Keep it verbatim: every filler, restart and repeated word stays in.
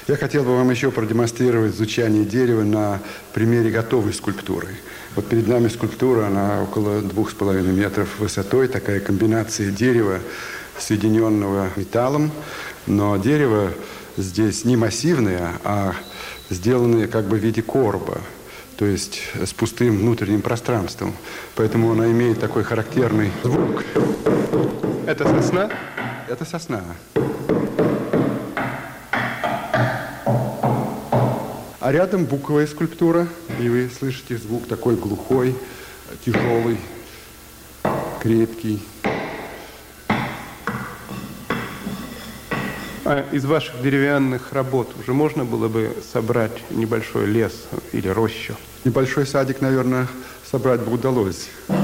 Я хотел бы вам еще продемонстрировать звучание дерева на примере готовой скульптуры. Вот перед нами скульптура, она около двух с половиной метров высотой, такая комбинация дерева, соединенного металлом, но дерево здесь не массивное, а сделанное как бы в виде короба, то есть с пустым внутренним пространством. Поэтому она имеет такой характерный звук. Это сосна? Это сосна. А рядом буковая скульптура, и вы слышите звук такой глухой, тяжелый, крепкий. А из ваших деревянных работ уже можно было бы собрать небольшой лес или рощу? Небольшой садик, наверное, собрать бы удалось.